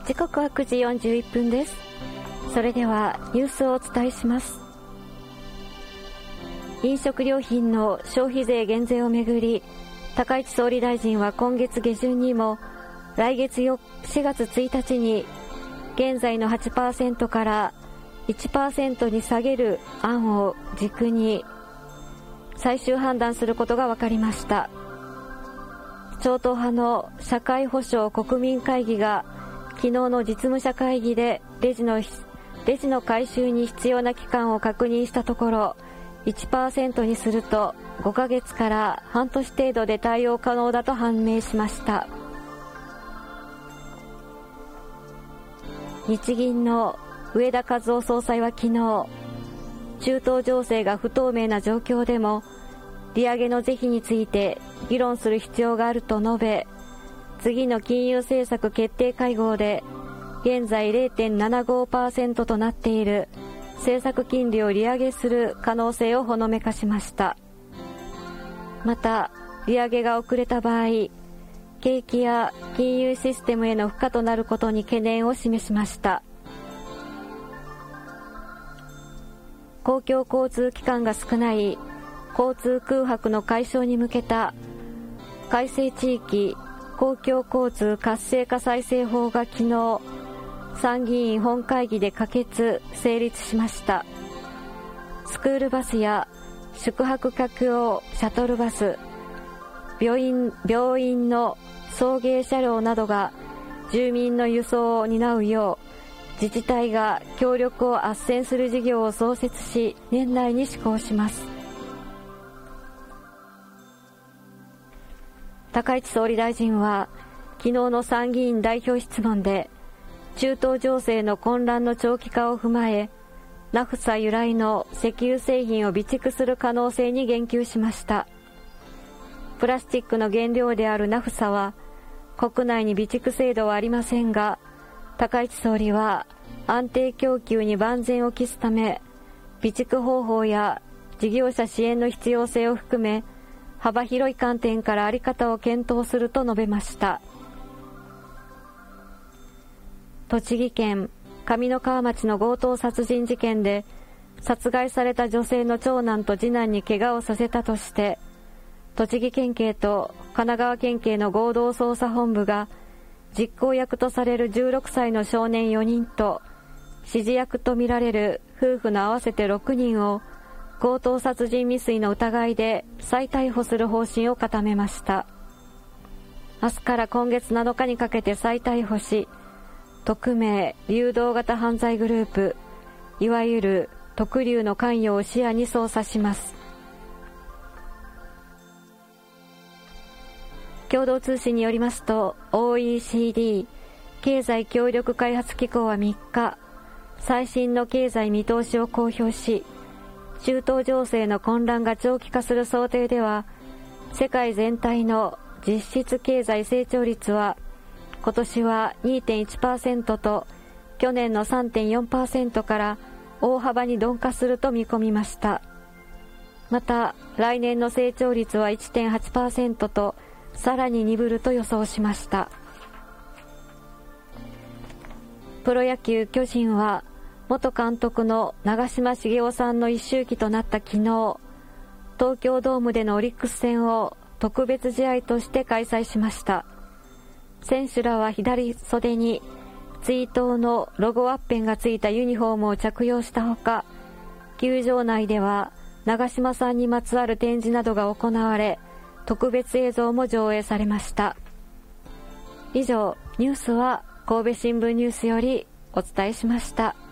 時刻は9時41分です。それではニュースをお伝えします。飲食料品の消費税減税をめぐり、高市総理大臣は今月下旬にも来月4月1日に現在の 8% から 1% に下げる案を軸に最終判断することが分かりました。超党派の社会保障国民会議が昨日の実務者会議でレジの回収に必要な期間を確認したところ、 1% にすると5ヶ月から半年程度で対応可能だと判明しました。日銀の植田和男総裁は昨日、中東情勢が不透明な状況でも利上げの是非について議論する必要があると述べ、次の金融政策決定会合で現在 0.75% となっている政策金利を利上げする可能性をほのめかしました。また、利上げが遅れた場合、景気や金融システムへの負荷となることに懸念を示しました。公共交通機関が少ない交通空白の解消に向けた改正地域公共交通活性化再生法が昨日、参議院本会議で可決・成立しました。スクールバスや宿泊客用シャトルバス、病院の送迎車両などが住民の輸送を担うよう自治体が協力を斡旋する事業を創設し、年内に施行します。高市総理大臣は昨日の参議院代表質問で、中東情勢の混乱の長期化を踏まえ、ナフサ由来の石油製品を備蓄する可能性に言及しました。プラスチックの原料であるナフサは国内に備蓄制度はありませんが、高市総理は安定供給に万全を期すため、備蓄方法や事業者支援の必要性を含め幅広い観点から在り方を検討すると述べました。栃木県上三川町の強盗殺人事件で殺害された女性の長男と次男に怪我をさせたとして、栃木県警と神奈川県警の合同捜査本部が実行役とされる16歳の少年4人と指示役とみられる夫婦の合わせて6人を強盗殺人未遂の疑いで再逮捕する方針を固めました。明日から今月7日にかけて再逮捕し、匿名・流動型犯罪グループ、いわゆる特流の関与を視野に捜査します。共同通信によりますと、 OECD 経済協力開発機構は3日、最新の経済見通しを公表し、中東情勢の混乱が長期化する想定では、世界全体の実質経済成長率は今年は 2.1% と去年の 3.4% から大幅に鈍化すると見込みました。また来年の成長率は 1.8% とさらに鈍ると予想しました。プロ野球巨人は元監督の長嶋茂雄さんの一周忌となった昨日、東京ドームでのオリックス戦を特別試合として開催しました。選手らは左袖に追悼のロゴワッペンがついたユニフォームを着用したほか、球場内では長嶋さんにまつわる展示などが行われ、特別映像も上映されました。以上、ニュースは神戸新聞ニュースよりお伝えしました。